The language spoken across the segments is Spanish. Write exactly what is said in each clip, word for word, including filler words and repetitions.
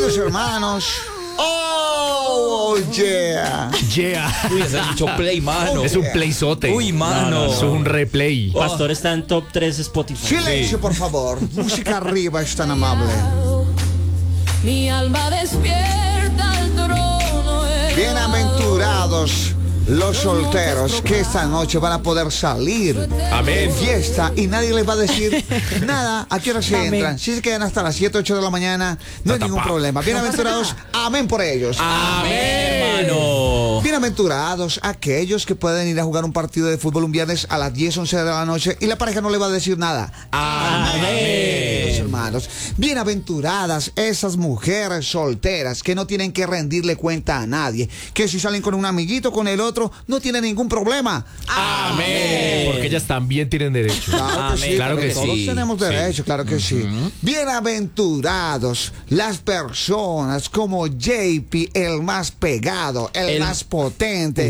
Queridos hermanos. Oh, yeah. Yeah. Uy, ese es mucho play, mano. Es un playzote. Uy, mano. No, no, eso es un replay. Oh. Pastor está en top tres Spotify. Silencio, por favor. Música arriba, es tan amable. Mi alma despierta al trono. Bienaventurados los solteros que esta noche van a poder salir Amén. en fiesta y nadie les va a decir nada. ¿A qué hora se Amén. entran? Si se quedan hasta las siete, ocho de la mañana, no hay ningún problema. Bienaventurados, amén por ellos. Amén, hermano. Bienaventurados aquellos que pueden ir a jugar un partido de fútbol un viernes a las diez, once de la noche y la pareja no le va a decir nada. Amén. Los hermanos, bienaventuradas esas mujeres solteras que no tienen que rendirle cuenta a nadie, que si salen con un amiguito, con el otro, no tienen ningún problema. Amén. Porque ellas también tienen derecho. Claro que sí, Claro que todos sí. tenemos derecho, claro que sí. Bienaventurados las personas como J P, el más pegado, el, El- más potente.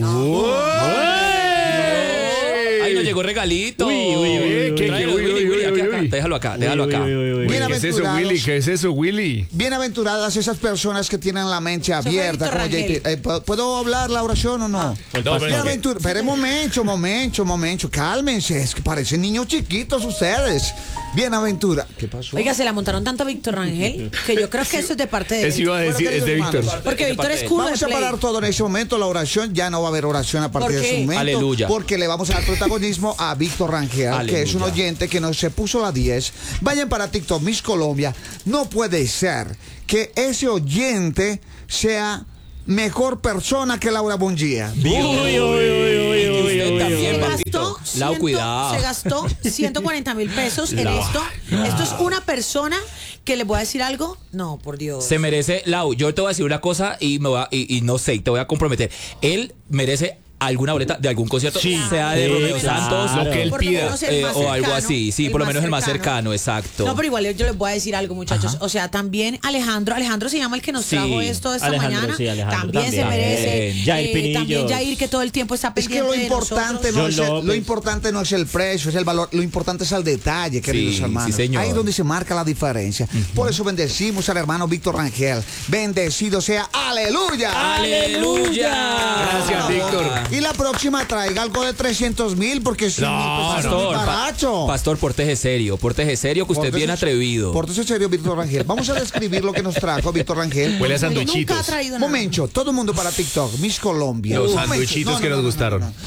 Ahí nos llegó regalito. Uy, uy, uy, uy, ¿Qué, Tráelo, qué, uy, Willy, uy, Willy, uy, aquí, acá. uy. Déjalo acá, déjalo acá. Uy, uy, uy, uy. ¿Qué es eso, Willy? ¿Qué es eso, Willy? Bienaventuradas esas personas que tienen la mente abierta. Víctor Como J P. Rangel. Eh, ¿puedo- ¿Puedo hablar la oración o no? No, pero- Bienaventur- Pero un momento, momento, momento. Cálmense, es que parecen niños chiquitos ustedes. Bienaventura. ¿Qué pasó? Oiga, se la montaron tanto a Víctor Rangel que yo creo que eso es de parte de Eso él. iba a decir, Bueno, es de queridos Víctor. hermanos, Porque de Víctor parte es de- cool Vamos de a play. parar todo en ese momento. La oración ya no va a haber oración a partir ¿Por de ese qué? momento. Aleluya. Porque le vamos a dar protagonismo a Víctor Rangel, que es un Aleluya. oyente que nos se puso la diez. Vayan para TikTok, Miss Colombia. No puede ser que ese oyente sea mejor persona que Laura Bongia. Uy, uy, uy, uy, uy, uy, Usted uy, también, Se uy. papito. gastó, Lau, ciento- cuidado. se gastó ciento cuarenta mil pesos en Lau. esto. Esto es una persona que le voy a decir algo. No, por Dios. Se merece, Lau, yo te voy a decir una cosa y me voy a- y, y no sé, te voy a comprometer. Él merece alguna boleta de algún concierto, Sí. sea de Sí, Romeo claro. Santos, Lo que él Por lo pida. menos el eh, más o algo cercano, así. Sí, el por lo menos el más cercano, exacto. No, pero igual yo les voy a decir algo, muchachos. O sea, también Alejandro, Alejandro se llama el que nos Sí. trajo esto esta Alejandro, mañana. sí, Alejandro también, se también. merece. Jair eh, Pinillos. también Jair, que todo el tiempo está Es que pendiente lo de importante, nosotros. no John es el, lo López. importante no es el precio, es el valor. Lo importante es el detalle, queridos Sí, hermanos. sí, señor. Ahí es donde se marca la diferencia. Por eso bendecimos al hermano Víctor Rangel. Bendecido sea. ¡Aleluya! ¡Aleluya! Gracias, Víctor. Y la próxima traiga algo de trescientos mil porque si No, no, pues, Pastor, es pa- barato. pastor, porteje serio, porteje serio, que usted es Pórtese- bien atrevido. Pórtese serio, Víctor Rangel. Vamos a describir lo que nos trajo Víctor Rangel. Huele a Nunca ha sanduichitos. traído nada. Momento, todo el mundo para TikTok, Miss Colombia. Los Un momento. sanduichitos No, no, que no, nos no, gustaron. no, no.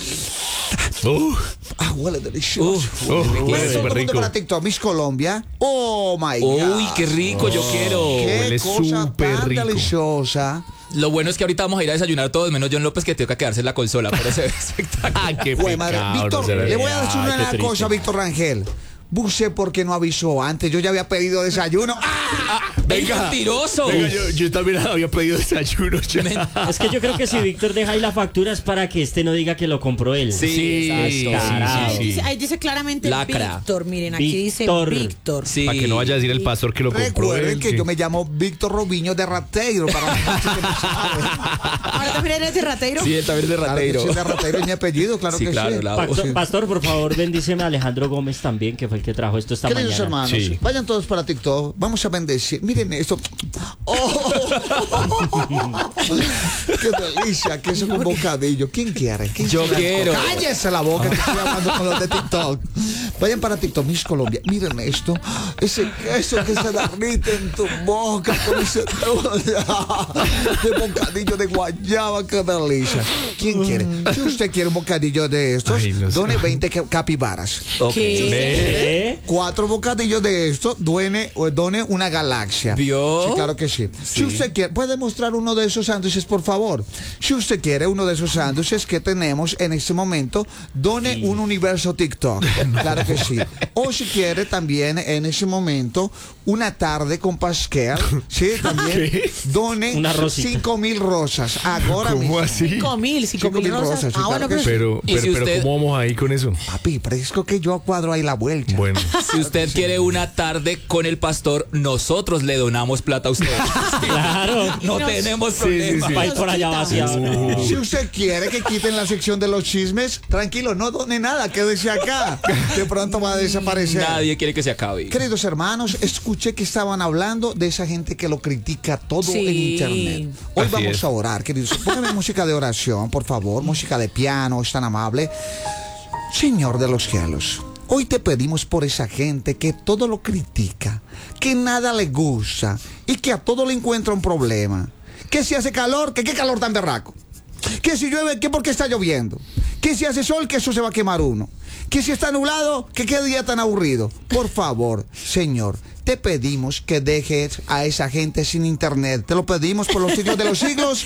Uh, Ah, huele delicioso. Uf, uh, Bueno, huele todo el súper mundo rico. para TikTok, Miss Colombia. Oh my God. uy, qué rico, yo quiero. Qué Huele cosa súper tan rico. deliciosa. Lo bueno es que ahorita vamos a ir a desayunar todos, menos John López, que tengo que quedarse en la consola, pero se ve espectacular. ah, qué Güey, madre. pecado. Víctor, no se ve. le voy a decir Ay, una qué triste. cosa, Víctor Rangel. Busé porque no avisó antes. Yo ya había pedido desayuno. ¡Ah! ¡Venga, mentiroso! Venga, yo, yo también había pedido desayuno ya. Es que yo creo que si Víctor deja ahí la factura es para que este no diga que lo compró él. Sí, Sí, exacto. sí, Tarao. sí, sí. Dice- Ahí dice claramente Lacra. Víctor. Miren, aquí Víctor. dice Víctor. Sí. Para que no vaya a decir el pastor que lo compró Recuerden él. que sí. yo me llamo Víctor Robiño de Rateiro. Para la gente que no sabe. Ahora también eres de rateiro. Sí, él también es de Claro que ratero. sí, de Rateiro es mi apellido, claro Sí, que claro, sí. claro. Pastor, pastor, por favor, bendíceme a Alejandro Gómez también, que fue el que trajo esto esta Queridos mañana. hermanos, Sí. vayan todos para TikTok. Vamos a bendecir. Miren esto. ¡Oh! ¡Qué delicia! Que es un bocadillo. ¿Quién quiere? ¿Quién Yo quiere? quiero. Cállese la boca que estoy hablando con los de TikTok. Vayan para TikTok, Miss Colombia. Miren esto. Ese queso que se derrite en tu boca con ese de bocadillo de guayaba. ¡Qué delicia! ¿Quién quiere? Si usted quiere un bocadillo de estos, Ay, no sé. done veinte ca- capibaras. Ok. ¿Eh? Cuatro bocadillos de esto, duene, o done una galaxia. ¿Vio? Sí, claro que sí. Si usted quiere, puede mostrar uno de esos sándwiches, por favor. Si usted quiere uno de esos sándwiches que tenemos en este momento, done un universo TikTok. Claro que sí. O si quiere también en ese momento una tarde con Pascal, sí, también done Una rosita. cinco mil rosas. Ahora ¿Cómo mismo. así? Cinco mil, cinco Cinco mil mil rosas. rosas, sí, Ah, bueno, claro que pero Pero, ¿Y pero, si pero usted- ¿cómo vamos ahí con eso? Papi, parezco que yo cuadro ahí la vuelta. Bueno. Si usted quiere una tarde con el pastor, nosotros le donamos plata a usted. Claro. No Nos- tenemos Sí, problema. sí, sí. Va a ir por allá vaciado. No. Si usted quiere que quiten la sección de los chismes, tranquilo, no done nada, quédese acá. De pronto pronto va a desaparecer. Nadie quiere que se acabe. Queridos hermanos, escuché que estaban hablando de esa gente que lo critica todo Sí. en internet. Hoy Así vamos es. a orar, queridos. Pónganme música de oración, por favor, música de piano, es tan amable. Señor de los cielos, hoy te pedimos por esa gente que todo lo critica, que nada le gusta y que a todo le encuentra un problema. Que si hace calor, que qué calor tan berraco. Que si llueve, que porque está lloviendo. Que si hace sol, que eso se va a quemar uno. Que si está nublado, que qué día tan aburrido. Por favor, Señor, te pedimos que dejes a esa gente sin internet. Te lo pedimos por los siglos de los siglos.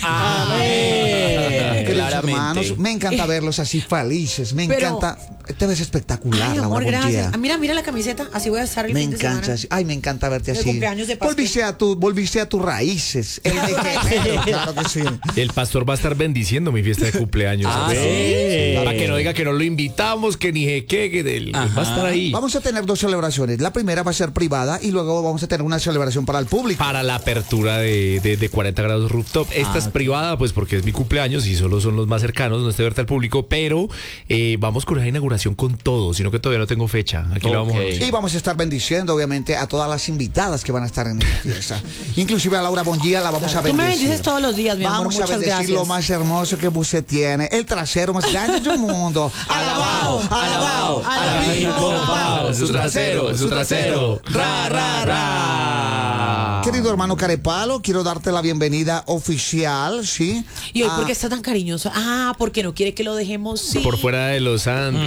Amén. Queridos Claramente. hermanos, me encanta verlos así felices. Me Pero- encanta. Te ves espectacular, Ay, Laura. amor, buen gracias. día. Ah, mira, mira la camiseta. Así voy a estar el Me fin de encanta, semana. así. Ay, me encanta verte De así. cumpleaños de pastor. Volviste a tu, volviste a tus raíces. El de Quevedo, claro que sí. El pastor va a estar bendiciendo mi fiesta de cumpleaños. Ah, ¿ok? ¿sí? Para que no diga que no lo invitamos, que ni jeque, que del, Ajá. va a estar ahí. Vamos a tener dos celebraciones. La primera va a ser privada y luego vamos a tener una celebración para el público. Para la apertura de, de, de cuarenta grados rooftop. Esta es privada, pues porque es mi cumpleaños y solo son los más cercanos, no esté abierta al público, pero eh, vamos con una inauguración con todo, sino que todavía no tengo fecha. Aquí lo vamos a Ok. anunciar. Y vamos a estar bendiciendo, obviamente, a todas las invitadas que van a estar en esta fiesta. Inclusive a Laura Bonguía la vamos a Tú me bendecir. bendices todos los días, mi amor. Vamos a Muchas bendecir gracias. lo más hermoso que usted tiene, el trasero más grande del mundo. Alabao, alabao, alabao. Su trasero, su trasero. Ra, ra, ra. Querido hermano Carepalo, quiero darte la bienvenida oficial, ¿sí? ¿Y hoy Ah, por qué está tan cariñoso? Ah, porque no quiere que lo dejemos sin. Por fuera de los Andes.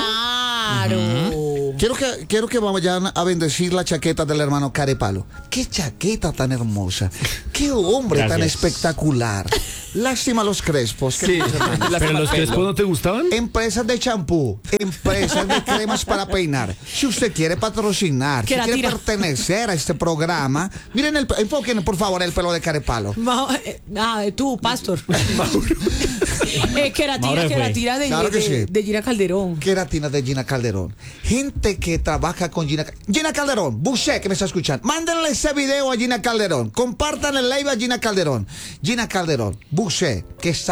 Claro. Quiero que, quiero que vayan a bendecir la chaqueta del hermano Carepalo. Qué chaqueta tan hermosa. Qué hombre tan Gracias. espectacular. Lástima los crespos. Sí. queridos hermanos. ¿Pero los crespos no te gustaban? Empresas de champú, empresas de cremas para peinar. Si usted quiere patrocinar, si Que la quiere tira. pertenecer a este programa, miren, el, enfoquen por favor el pelo de Carepalo. Ma- eh, Ah, tú, pastor. eh, que la Mauro tira, que la fue. tira de, Claro que de, sí. de Gina Calderón. Queratina de Gina Calderón. Gente que trabaja con Gina Gina Calderón, Busé, que me está escuchando. Mándenle ese video a Gina Calderón. Compartan el live a Gina Calderón. Gina Calderón, Busé, que está